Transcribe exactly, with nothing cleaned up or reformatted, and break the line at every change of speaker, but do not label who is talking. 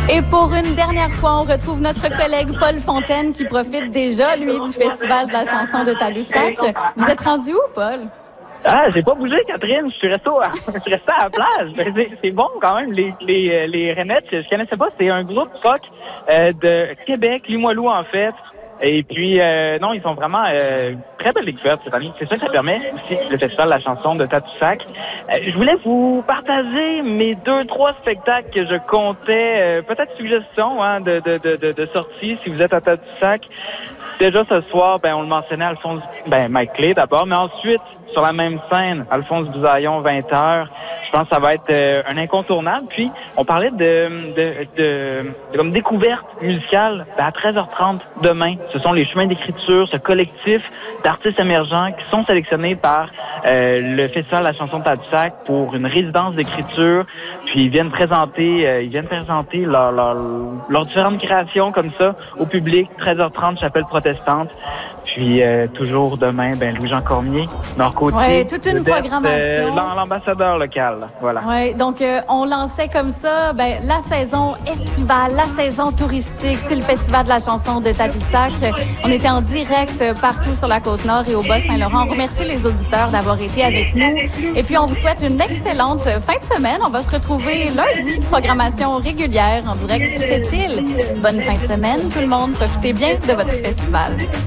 Et pour une dernière fois, on retrouve notre collègue Paul Fontaine qui profite déjà, lui, du Festival de la chanson de Tadoussac. Vous êtes rendu où, Paul?
Ah, j'ai pas bougé, Catherine. Je suis resté, au, je suis resté à la plage. C'est, c'est bon quand même, les, les, les Renettes. Je connaissais pas, c'est un groupe rock euh, de Québec, Limoilou en fait. Et puis, euh, non, ils sont vraiment euh, très belle découverte cette année. C'est ça que ça permet aussi, le Festival de la chanson de Tadoussac. Euh, je voulais vous partager mes deux, trois spectacles que je comptais, euh, peut-être suggestions hein, de, de, de, de, de sortie si vous êtes à Tadoussac. Déjà ce soir, ben on le mentionnait, Alphonse, ben Mike Clé d'abord, mais ensuite, sur la même scène, Alphonse Busaillon, vingt heures. Je pense que ça va être euh, un incontournable. Puis, on parlait de, de, de, de comme découverte musicale. Ben, à treize heures trente demain, ce sont les chemins d'écriture, ce collectif d'artistes émergents qui sont sélectionnés par euh, le Festival de la chanson de Tadoussac pour une résidence d'écriture. Puis, ils viennent présenter, euh, ils viennent présenter leurs leur, leur différentes créations comme ça au public. treize heures trente, Chapelle protestante. Puis, euh, toujours demain, ben Louis-Jean Cormier, Nord-Côtier.
Oui, toute une programmation.
Euh, l'ambassadeur local, voilà.
Oui, donc euh, on lançait comme ça ben, la saison estivale, la saison touristique. C'est le Festival de la chanson de Tadoussac. On était en direct partout sur la Côte-Nord et au Bas-Saint-Laurent. On remercie les auditeurs d'avoir été avec nous. Et puis, on vous souhaite une excellente fin de semaine. On va se retrouver lundi, programmation régulière en direct de cette île. Bonne fin de semaine, tout le monde. Profitez bien de votre festival.